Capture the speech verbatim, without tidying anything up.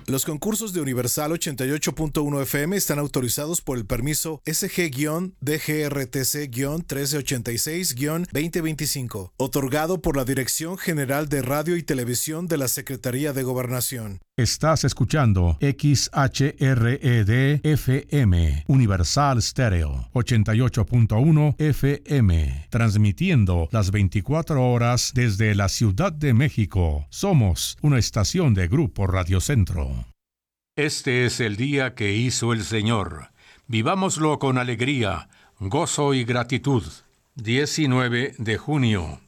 Los concursos de Universal ochenta y ocho punto uno F M están autorizados por el permiso S G D G R T C trece ochenta y seis veinte veinticinco, otorgado por la Dirección General de Radio y Televisión de la Secretaría de Gobernación. Estás escuchando X H R E D F M, Universal Stereo, ochenta y ocho punto uno F M, transmitiendo las veinticuatro horas desde la Ciudad de México. Somos una estación de Grupo Radio Centro. Este es el día que hizo el Señor. Vivámoslo con alegría, gozo y gratitud. diecinueve de junio.